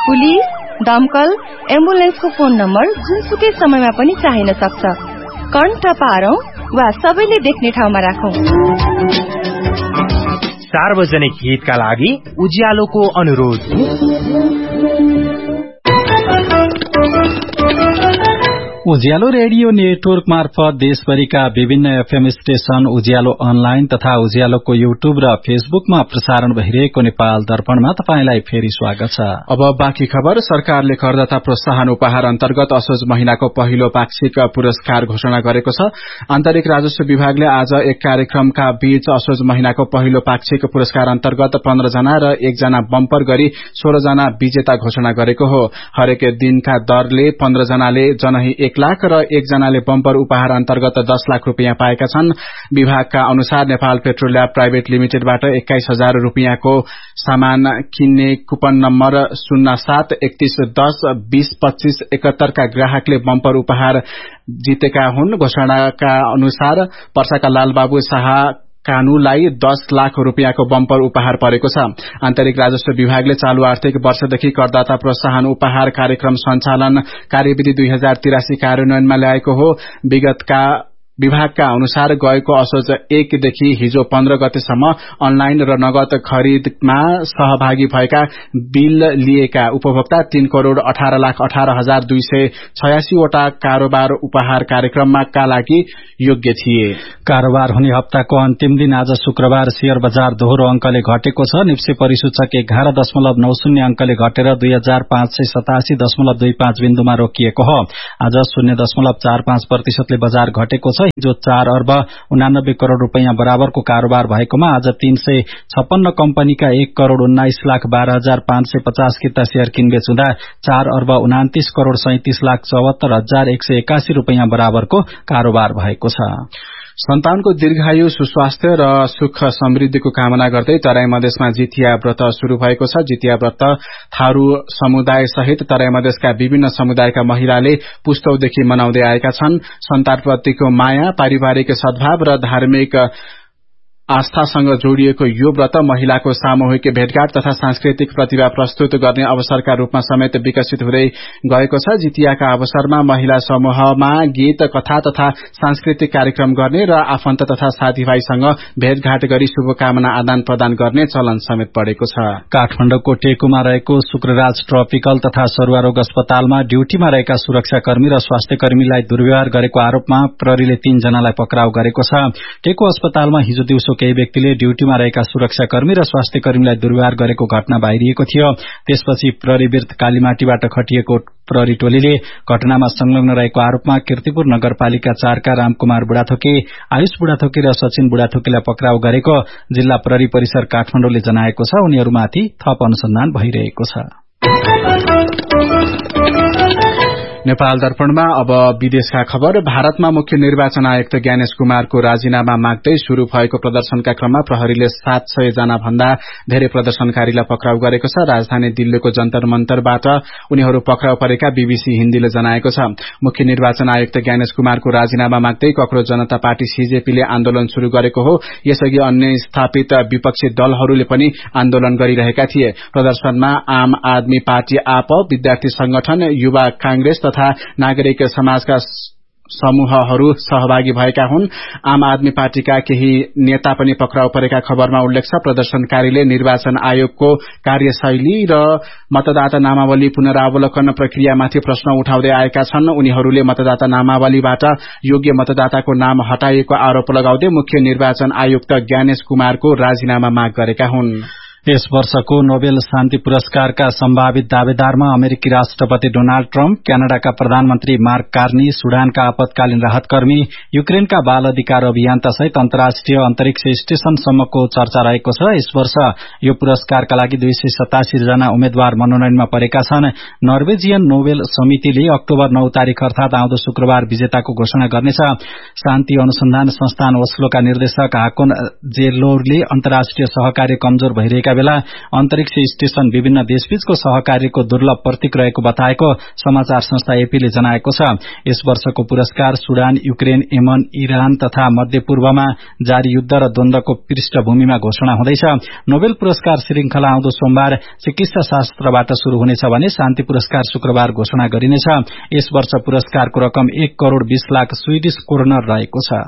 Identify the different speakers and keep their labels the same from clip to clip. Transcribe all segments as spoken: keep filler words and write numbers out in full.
Speaker 1: Police, दमकल, एम्बुलेन्सको phone number जुनसुकै समयमा पनि चाहिन सक्छ। कण्ठ पारौं वा सबैले देख्ने ठाउँमा राखौं।
Speaker 2: सार्वजनिक हितका लागि उज्यालोको अनुरोध।
Speaker 3: उज्यालो रेडियो नेटवर्क मार्फत देशभरिका विभिन्न एफएम स्टेशन, उज्यालो अनलाइन तथा उज्यालोको युट्युब र फेसबुकमा प्रसारण भइरहेको नेपाल दर्पणमा तपाईंलाई फेरि स्वागत छ।
Speaker 4: अब बाँकी खबर। सरकारले करदाता प्रोत्साहन उपहार अन्तर्गत असोज महिनाको पहिलो पाक्षिक पुरस्कार घोषणा गरेको छ। आन्तरिक राजस्व विभागले आज एक कार्यक्रमका बीच असोज महिनाको पहिलो पाक्षिक पुरस्कार अन्तर्गत पन्ध्र जना र एकजना बम्पर गरी सोह्र जना विजेता घोषणा गरेको हो। हरेक दिनका दरले पन्ध्र जनाले जनही एक लाख र एकजनाले बम्पर उपहार अन्तर्गत दस लाख रूपियाँ पाएका छन्। विभागका अनुसार नेपाल पेट्रोलियम प्राइवेट लिमिटेडबाट एक्काइस हजार रूपियाँको सामान किन्ने कुपन नम्बर शून्य सात एकतीस दस बीस पच्चीस एकहत्तर का ग्राहकले बम्पर उपहार जितेका हुन्। घोषणाका अनुसार पर्साका लालबाबु शाह कानूलाई दस लाख रूपियाँको बम्पर उपहार परेको छ। आन्तरिक राजस्व विभागले चालू आर्थिक वर्षदेखि करदाता प्रोत्साहन उपहार कार्यक्रम सञ्चालन कार्यविधि दुई हजार तिरासी कार्यान्वयनमा ल्याएको हो। विगतका विभागका अनुसार गएको असोज एकदेखि हिजो पन्ध्र गतेसम्म अनलाइन र नगद खरिदमा सहभागी भएका बिल लिएका उपभोक्ता तीन करोड़ अठार लाख अठार हजार दुई सय छयासी वटा कारोबार उपहार कार्यक्रममा का लागि योग्य थिए।
Speaker 3: कारोबार हुने हप्ताको अन्तिम दिन आज शुक्रबार शेयर बजार दोहोरो अंकले घटेको छ। निफ्टी परिसूचक एघार दशमलव नौ शून्य अंकले घटेर दुई हजार पाँच सय सतासी दशमलव दुई पाँच बिन्दुमा रोकिएको हो। आज शून्य दशमलव चार पाँच प्रतिशतले बजार घटेको छ। हिजो चार अर्ब उनानब्बे करोड़ रूपियाँ बराबरको कारोबार भएकोमा आज तीन सय छप्पन्न कम्पनीका एक करोड़ उन्नाइस लाख बाह्र हजार पाँच सय पचास किता शेयर किनबेच हुँदा चार अर्ब उनातिस करोड़ सैंतिस लाख चौहत्तर हजार एक सय एकासी रूपियाँ बराबरको कारोबार भएको छ।
Speaker 4: सन्तानको दीर्घायु, सुस्वास्थ्य र सुख समृद्धिको कामना गर्दै तराई मधेसमा जितिया व्रत शुरू भएको छ। जितिया व्रत थारू समुदाय सहित तराई मधेसका विभिन्न समुदायका महिलाले पुस्तौदेखि मनाउँदै आएका छन्। सन्तानप्रतिको माया, पारिवारिक सद्भाव र धार्मिक आस्थासँग जोडिएको यो व्रत महिलाको सामूहिक भेटघाट तथा सांस्कृतिक प्रतिभा प्रस्तुत गर्ने अवसरका रूपमा समेत विकसित हुँदै गएको छ। जितियाका अवसरमा महिला समूहमा गीत, कथा तथा सांस्कृतिक कार्यक्रम गर्ने र आफन्त तथा साथीभाइसँग भेटघाट गरी शुभकामना आदान प्रदान गर्ने चलन समेत बढ़ेको छ।
Speaker 3: काठमाडौँको टेकुमा रहेको शुक्रराज ट्रपिकल तथा सरुवा रोग अस्पतालमा ड्यूटीमा रहेका सुरक्षाकर्मी र स्वास्थ्यकर्मीलाई दुर्व्यवहार गरेको आरोपमा प्रहरीले तीन जनालाई पक्राउ गरेको छ। टेकु अस्पतालमा हिजो दिउँसो केही व्यक्तिले ड्यूटीमा रहेका सुरक्षाकर्मी र स्वास्थ्यकर्मीलाई दुर्व्यवहार गरेको घटना बाहिरिएको थियो। त्यसपछि प्रहरी बिर्त कालीमाटीबाट खटिएको प्रहरी टोलीले घटनामा संलग्न रहेको आरोपमा कीर्तिपुर नगरपालिका चारका रामकुमार बुढाथोकी, आयुष बुढाथोकी र सचिन बुढाथोकीलाई पक्राउ गरेको जिल्ला प्रहरी परिसर काठमाडौँले जनाएको छ। उनीहरूमाथि थप अनुसन्धान भइरहेको छ।
Speaker 4: नेपाल दर्पणमा अब विदेशका खबर। भारतमा मुख्य निर्वाचन आयुक्त ज्ञानेश कुमारको राजीनामा माग्दै शुरू भएको प्रदर्शनका क्रममा प्रहरीले सात सय जना भन्दा धेरै प्रदर्शनकारीलाई पक्राउ गरेको छ। राजधानी दिल्लीको जन्तर मन्तरबाट उनीहरू पक्राउ परेका बीबीसी हिन्दीले जनाएको छ। मुख्य निर्वाचन आयुक्त ज्ञानेश कुमारको राजीनामा माग्दै कक्रोच जनता पार्टी सीजेपीले आन्दोलन शुरू गरेको हो। यसअघि अन्य स्थापित विपक्षी दलहरूले पनि आन्दोलन गरिरहेका थिए। प्रदर्शनमा आम आदमी पार्टी, आप, विद्यार्थी संगठन, युवा कांग्रेस तथा नागरिक समाजका समूहहरू सहभागी भएका हुन्। आम आदमी पार्टीका केही नेता पनि पक्राउ परेका खबरमा उल्लेख छ। प्रदर्शनकारीले निर्वाचन आयोगको कार्यशैली र मतदाता नामावली पुनरावलोकन प्रक्रियामाथि प्रश्न उठाउँदै आएका छन्। उनीहरूले मतदाता नामावलीबाट योग्य मतदाताको नाम हटाइएको आरोप लगाउँदै मुख्य निर्वाचन आयुक्त ज्ञानेश कुमारको राजीनामा माग गरेका हुन्।
Speaker 3: यस वर्षको नोबेल शान्ति पुरस्कारका सम्भावित दावेदारमा अमेरिकी राष्ट्रपति डोनाल्ड ट्रम्प, क्यानाडाका प्रधानमन्त्री मार्क कार्नी, सुडानका आपतकालीन राहतकर्मी, युक्रेनका बाल अधिकार अभियन्ता सहित अन्तर्राष्ट्रिय अन्तरिक्ष स्टेशनसम्मको चर्चा रहेको छ। यस वर्ष यो पुरस्कारका लागि दुई सय सतासी जना उम्मेद्वार मनोनयनमा परेका छन्। नर्वेजियन नोबेल समितिले अक्टोबर नौ तारिक अर्थात आउँदो शुक्रबार विजेताको घोषणा गर्नेछ। शान्ति अनुसन्धान संस्थान ओस्लोका निर्देशक हाकोन जेलोरले अन्तर्राष्ट्रिय सहकार्य कमजोर भइरहेका बेला अन्तरिक्ष स्टेशन विभिन्न देशबीचको सहकार्यको दुर्लभ प्रतीक रहेको बताएको समाचार संस्था एपीले जनाएको छ। यस वर्षको पुरस्कार सुडान, युक्रेन, यमन, इरान तथा मध्यपूर्वमा जारी युद्ध र द्वन्द्वको पृष्ठभूमिमा घोषणा हुँदैछ। नोबेल पुरस्कार श्रृंखला आउँदो सोमबार चिकित्सा शास्त्रबाट शुरू हुनेछ भने शान्ति पुरस्कार शुक्रबार घोषणा गरिनेछ। यस वर्ष पुरस्कारको रकम एक करोड़ बीस लाख स्वीडिश क्रोनर रहेको छ।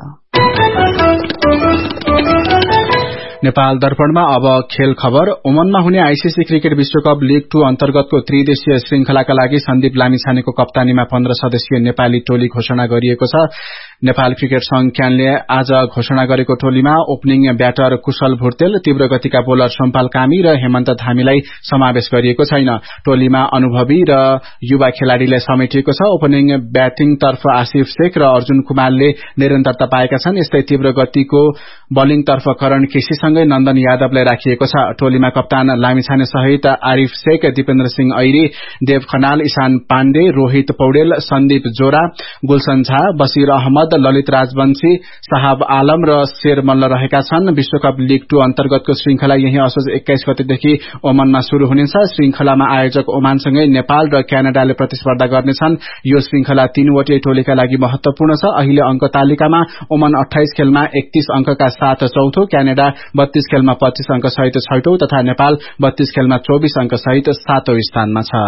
Speaker 4: नेपाल दर्पणमा अब खेल खबर। ओमनमा हुने आईसीसी क्रिकेट विश्वकप लीग टू अन्तर्गतको त्रिदेशीय श्रृंखलाका लागि सन्दीप लामिछानेको कप्तानीमा पन्ध्र सदस्यीय नेपाली टोली घोषणा गरिएको छ। नेपाल क्रिकेट संघ क्यानले आज घोषणा गरेको टोलीमा ओपनिङ ब्याटर कुशल भुर्तेल, तीव्र गतिका बोलर सोमपाल कामी र हेमन्त धामीलाई समावेश गरिएको छैन। टोलीमा अनुभवी र युवा खेलाड़ीलाई समेटिएको छ। ओपनिङ ब्याटिङतर्फ आसिफ शेख र अर्जुन कुमारले निरन्तरता पाएका छन्। यस्तै तीव्र गतिको बलिङतर्फ करण केसीसँगै नन्दन यादवलाई राखिएको छ। टोलीमा कप्तान लामिछाने सहित आरिफ शेख, दिपेन्द्र सिंह ऐरी, देव खनाल, ईशान पाण्डे, रोहित पौडेल, सन्दीप जोरा, गुलशन झा, बशीर अहमद, ललित राजवंशी, साहब आलम र शेर मल्ल रहेका छन्। विश्वकप लीग टू अन्तर्गतको श्रृंखला यही असोज एक्काइस गतेदेखि ओमनमा शुरू हुनेछ। श्रृंखलामा आयोजक ओमानसँगै नेपाल र क्यानाडाले प्रतिस्पर्धा गर्नेछन्। यो श्रृंखला तीनवटै टोलीका लागि महत्वपूर्ण छ। अहिले अंक तालिकामा ओमन अट्ठाइस खेलमा एकतीस अंकका साथ चौथो, क्यानाडा बत्तीस खेलमा पच्चीस अंक सहित छैटौं तथा नेपाल बत्तीस खेलमा चौबीस अंक सहित सातौं स्थानमा छ।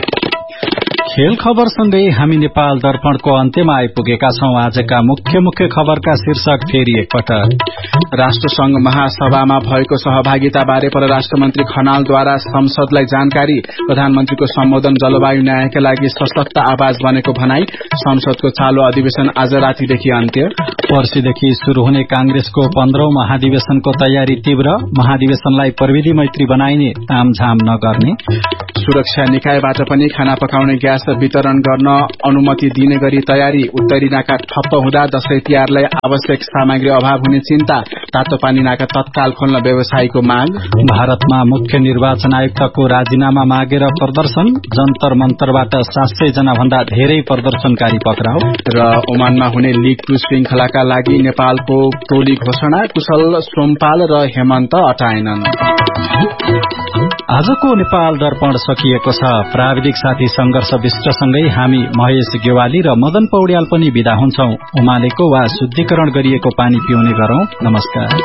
Speaker 3: खेल खबरसँगै हामी नेपाल दर्पणको अन्त्यमा आइपुगेका छौं। आजका मुख्य मुख्य खबरका शीर्षक फेरि एकपटक।
Speaker 4: राष्ट्रसंघ महासभामा भएको सहभागिताबारे परराष्ट्र मन्त्री खनालद्वारा संसदलाई जानकारी। प्रधानमन्त्रीको सम्बोधन जलवायु न्यायका लागि सशक्त आवाज बनेको भनाई। संसदको चालू अधिवेशन आज रातिदेखि अन्त्य।
Speaker 3: पर्सिदेखि शुरू हुने कांग्रेसको पन्ध्रौं महाधिवेशनको तयारी तीव्र। महाधिवेशनलाई प्रविधि मैत्री बनाइने, तामझाम नगर्ने।
Speaker 4: सुरक्षा निकायबाट पनि खाना पकाउने ग्यास वितरण गर्न अनुमति दिने गरी तयारी। उत्तरी नाका ठप्प हुँदा दशैं तिहारलाई आवश्यक सामग्री अभाव हुने चिन्ता। तातो पानी नाका तत्काल खोल्न व्यवसायीको माग।
Speaker 3: भारतमा मुख्य निर्वाचन आयुक्तको राजीनामा मागेर प्रदर्शन। जन्तर मन्तरबाट सात सय जना भन्दा धेरै प्रदर्शनकारी पक्राउ।
Speaker 4: र ओमानमा हुने लीग टू श्रृंखलाका लागि नेपालको टोली घोषणा। कुशल, सोमपाल र हेमन्त अटाएनन्।
Speaker 3: आजको नेपाल दर्पण सकिएको छ। प्राविधिक साथी संघर्ष विष्टसँगै हामी महेश गेवाली र मदन पौड्याल पनि विदा हुन्छौं। उमालेको वा शुद्धिकरण गरिएको पानी पिउने गरौं। नमस्कार।